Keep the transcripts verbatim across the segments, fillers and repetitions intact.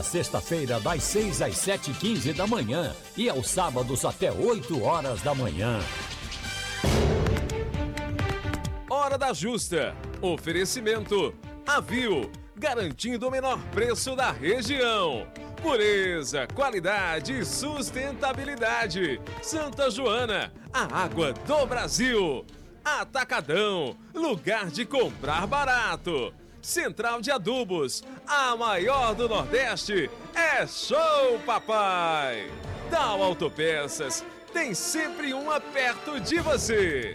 à sexta-feira, das seis às sete e quinze da manhã e aos sábados até oito horas da manhã. Hora da Justa. Oferecimento Avil, garantindo o menor preço da região. Pureza, qualidade e sustentabilidade. Santa Joana, a água do Brasil. Atacadão, lugar de comprar barato. Central de Adubos, a maior do Nordeste. É show, papai! Dal Autopeças, tem sempre uma perto de você.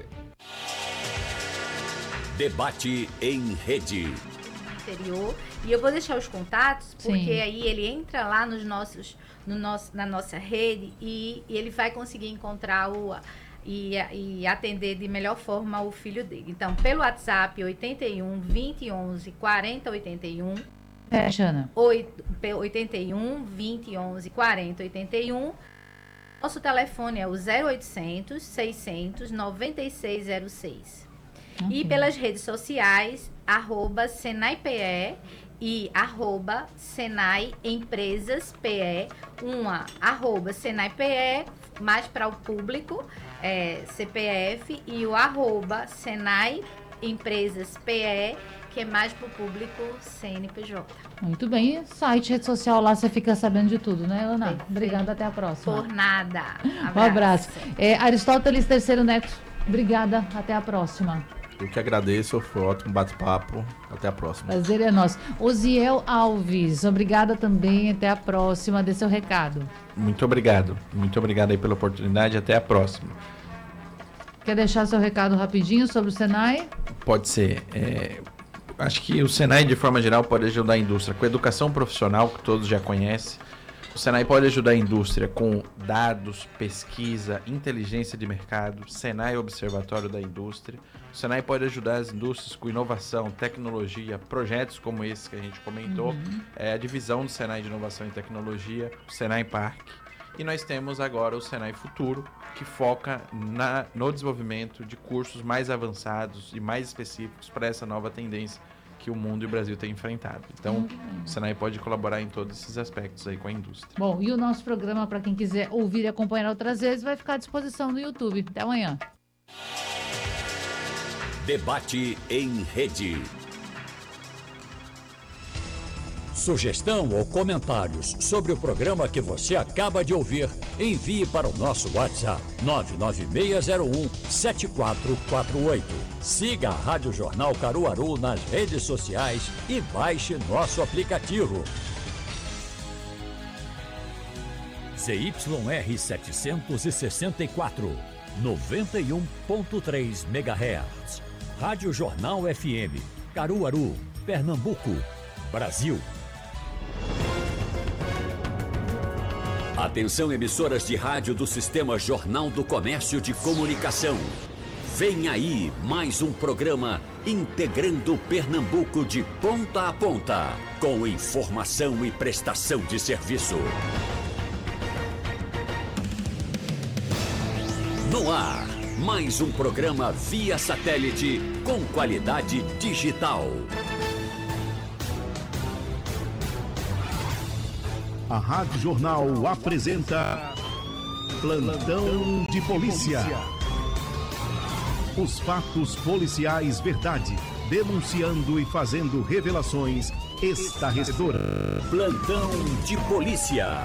Debate em rede. Interior, e eu vou deixar os contatos, porque Sim. aí ele entra lá nos nossos, no nosso, na nossa rede e, e ele vai conseguir encontrar o, e, e atender de melhor forma o filho dele. Então, pelo WhatsApp, oitenta e um, vinte, onze, quarenta, oitenta e um. É, Jana. oitenta e um, vinte, onze, quarenta, oitenta e um. Nosso telefone é o zero oitocentos, seiscentos, noventa e seis zero seis. Okay. E pelas redes sociais, arroba SenaiPE e arroba Senai Empresas P E, uma arroba SenaiPE, mais para o público, é, C P F, e o arroba Senai Empresas P E, que é mais para o público C N P J. Muito bem, site, rede social, lá você fica sabendo de tudo, né, Ana? Perfeito. Obrigada, até a próxima. Por nada. Abraço. Um abraço. É, Aristóteles Terceiro Neto, obrigada, até a próxima. Eu que agradeço, foi um ótimo bate-papo. Até a próxima. Prazer é nosso. Osiel Alves, obrigada também, até a próxima. Dê seu recado. Muito obrigado. Muito obrigado aí pela oportunidade, até a próxima. Quer deixar seu recado rapidinho sobre o Senai? Pode ser. É, acho que o Senai, de forma geral, pode ajudar a indústria com educação profissional, que todos já conhecem. O Senai pode ajudar a indústria com dados, pesquisa, inteligência de mercado, Senai Observatório da Indústria. O Senai pode ajudar as indústrias com inovação, tecnologia, projetos como esse que a gente comentou, uhum. é a divisão do Senai de Inovação e Tecnologia, o Senai Parque. E nós temos agora o Senai Futuro, que foca na, no desenvolvimento de cursos mais avançados e mais específicos para essa nova tendência que o mundo e o Brasil têm enfrentado. Então, uhum. o Senai pode colaborar em todos esses aspectos aí com a indústria. Bom, e o nosso programa, para quem quiser ouvir e acompanhar outras vezes, vai ficar à disposição no YouTube. Até amanhã. Debate em rede. Sugestão ou comentários sobre o programa que você acaba de ouvir, envie para o nosso WhatsApp nove nove seis zero um sete quatro quatro oito. Siga a Rádio Jornal Caruaru nas redes sociais e baixe nosso aplicativo. Z Y R setecentos e sessenta e quatro, noventa e um ponto três megahertz. Rádio Jornal F M, Caruaru, Pernambuco, Brasil. Atenção, emissoras de rádio do Sistema Jornal do Comércio de Comunicação. Vem aí mais um programa integrando Pernambuco de ponta a ponta, com informação e prestação de serviço. No ar, mais um programa via satélite com qualidade digital. A Rádio Jornal apresenta Plantão de Polícia. Os fatos policiais verdade, denunciando e fazendo revelações estarrecedoras. Plantão de Polícia.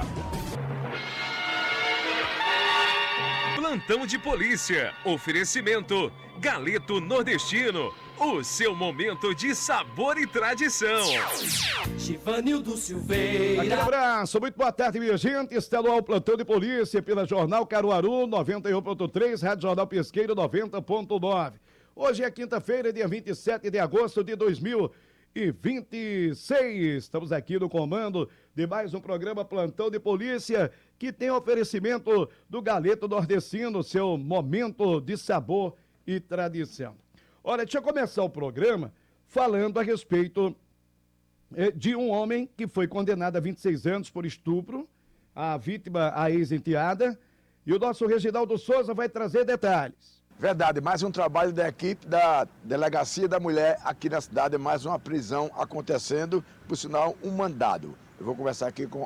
Plantão de Polícia. Oferecimento Galeto Nordestino. O seu momento de sabor e tradição. Givanildo Silveira. Aquele abraço, muito boa tarde, minha gente. Está no ar o Plantão de Polícia pela Jornal Caruaru noventa e um ponto três, Rádio Jornal Pesqueiro noventa ponto nove. Hoje é quinta-feira, dia vinte e sete de agosto de dois mil e vinte e seis. Estamos aqui no comando de mais um programa Plantão de Polícia, que tem oferecimento do Galeto Nordestino, seu momento de sabor e tradição. Olha, deixa eu começar o programa falando a respeito eh, de um homem que foi condenado a vinte e seis anos por estupro, a vítima, a ex-enteada, e o nosso Reginaldo Souza vai trazer detalhes. Verdade, mais um trabalho da equipe da Delegacia da Mulher aqui na cidade, mais uma prisão acontecendo, por sinal, um mandado. Eu vou conversar aqui com